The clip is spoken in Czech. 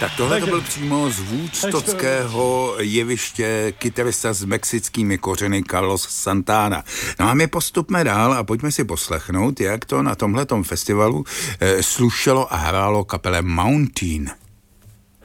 Tak tohle to byl přímo z woodstockého jeviště kytarista s mexickými kořeny Carlos Santana. No a my postupme dál a pojďme si poslechnout, jak to na tomhletom festivalu slušelo a hrálo kapele Mountain.